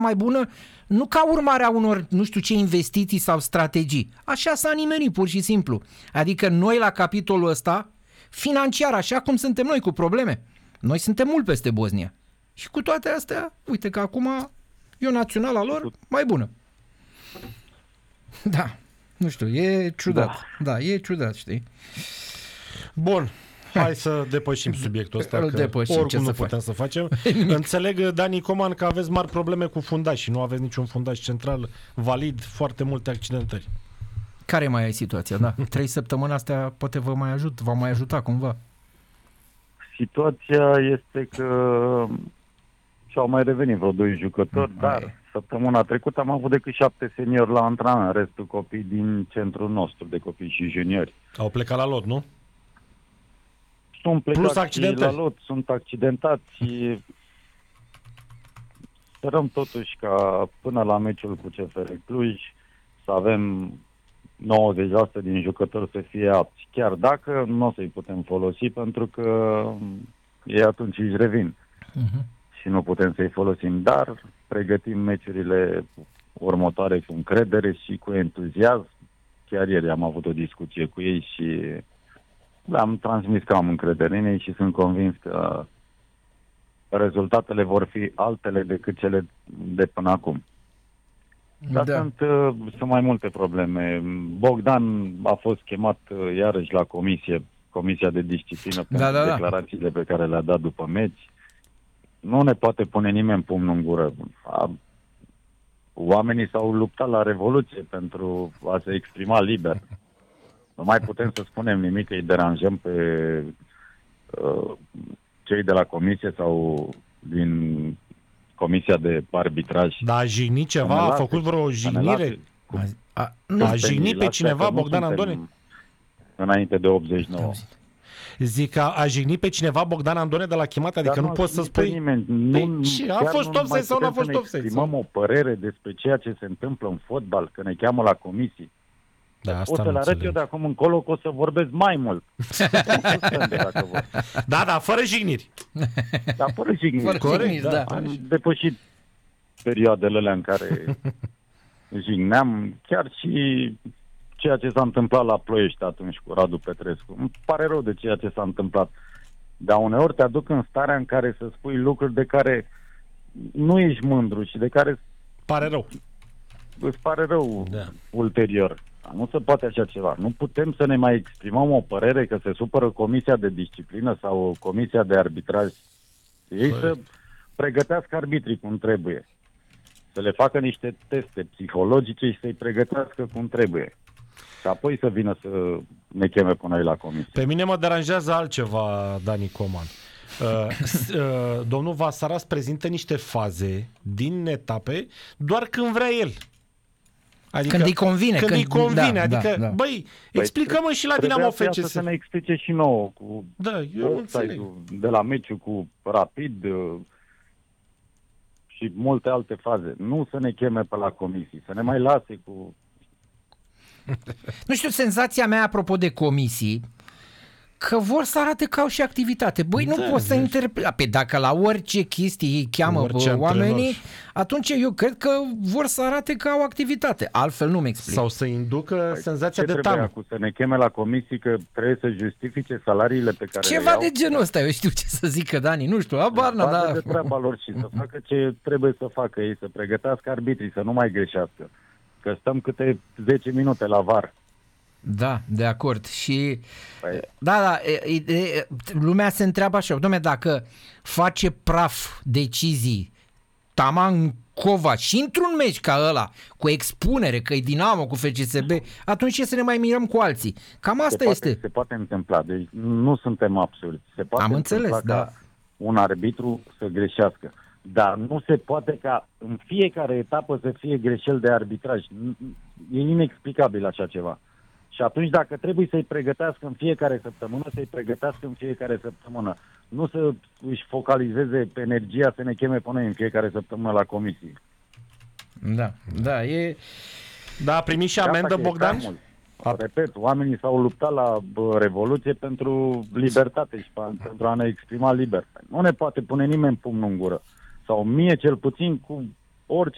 mai bună, nu ca urmare a unor, nu știu ce, investiții sau strategii. Așa s-a nimerit, pur și simplu. Adică noi la capitolul ăsta, financiar, așa cum suntem noi cu probleme, noi suntem mult peste Bosnia. Și cu toate astea, uite că acum e o națională lor mai bună. Da, nu știu, e ciudat. Da, e ciudat, știi? Bun. Hai să depășim subiectul ăsta, că oricum nu putem să facem. Înțeleg, Dani Coman, că aveți mari probleme cu fundașii, nu aveți niciun fundaș central valid, foarte multe accidentări. Care mai ai situația? Da, 3 săptămâni astea poate vă mai ajuta cumva. Situația este că și-au mai revenit vreo 2 jucători, dar săptămâna trecută am avut decât 7 seniori la antrenament, restul copii din centrul nostru de copii și juniori. Au plecat la lot, nu? Sunt plecați la lot, sunt accidentați și sperăm totuși ca până la meciul cu CFR Cluj să avem 90% din jucători să fie apți. Chiar dacă nu o să-i putem folosi pentru că ei atunci își revin. Și nu putem să-i folosim, dar pregătim meciurile următoare cu încredere și cu entuziasm. Chiar ieri am avut o discuție cu ei și le-am transmis că am încredere în ei și sunt convins că rezultatele vor fi altele decât cele de până acum. Dar sunt mai multe probleme. Bogdan a fost chemat iarăși la Comisia de Disciplină pentru declarațiile pe care le-a dat după meci. Nu ne poate pune nimeni pumnul în gură. Oamenii s-au luptat la Revoluție pentru a se exprima liber. Nu mai putem să spunem nimic, că îi deranjăm pe cei de la comisie sau din Comisia de Arbitraj. Dar a jignit ceva? A făcut vreo jignire? A jignit pe cineva Bogdan Andone? Înainte de 89. Zic că a jignit pe cineva Bogdan Andone de la chemat, adică nu poți să spui... Nimeni. A fost offside sau nu a fost offside? Exprimăm o părere despre ceea ce se întâmplă în fotbal, că ne cheamă la comisii. Da, o să le arăt eu de acum încolo că o să vorbesc mai mult. Da, fără jigniri. Da, fără jigniri. Da. Am depășit perioadele alea în care jigneam, chiar și ceea ce s-a întâmplat la Ploiești atunci cu Radu Petrescu. Îmi pare rău de ceea ce s-a întâmplat. Dar uneori te aduc în starea în care să spui lucruri de care nu ești mândru și de care pare rău. Îți pare rău ulterior. Nu se poate așa ceva. Nu putem să ne mai exprimăm o părere că se supără Comisia de Disciplină sau Comisia de Arbitraj. Ei să pregătească arbitrii cum trebuie. Să le facă niște teste psihologice și să-i pregătească cum trebuie. Și apoi să vină să ne cheme pe noi la comisie. Pe mine mă deranjează altceva, Dani Coman. Domnul Vasaras prezintă niște faze din etape doar când vrea el. Adică, când îi convine. Când îi convine. Adică, băi, explică-mă și la Dinamo FCS. Să ne explice și nouă cu eu înțeleg. De la meciul cu Rapid și multe alte faze. Nu să ne cheme pe la comisii, să ne mai lase cu... Nu știu, senzația mea apropo de comisii, că vor să arate că au și activitate. Băi, nu poți să interprete. Dacă la orice chestie îi cheamă oamenii, atunci eu cred că vor să arate că au activitate. Altfel nu-mi explic. Sau să inducă senzația de teamă. Să ne cheme la comisii că trebuie să justifice salariile pe care ceva de genul ăsta, eu știu ce să zică, Dani, nu știu, de treaba lor și să facă ce trebuie să facă ei, să pregătească arbitrii, să nu mai greșească. Că stăm câte 10 minute la VAR. Da, de acord. Și lumea se întreabă așa, dom'le, dacă face praf decizii Taman Cova și într-un meci ca ăla, cu expunere, că e Dinamo cu FCSB, atunci ce să ne mai mirăm cu alții? Cam asta este. Se poate întâmpla, deci nu suntem absurdi. Se poate întâmpla ca un arbitru să greșească. Dar nu se poate ca în fiecare etapă să fie greșeli de arbitraj. E inexplicabil așa ceva. Și atunci dacă trebuie să-i pregătească în fiecare săptămână, să-i pregătească în fiecare săptămână. Nu să își focalizeze pe energia să ne cheme pe noi în fiecare săptămână la comisii. Da, e... Da, a primit și amendă Bogdan? Repet, oamenii s-au luptat la Revoluție pentru libertate și pentru a ne exprima liber. Nu ne poate pune nimeni pumnul în gură. Sau mie cel puțin cu orice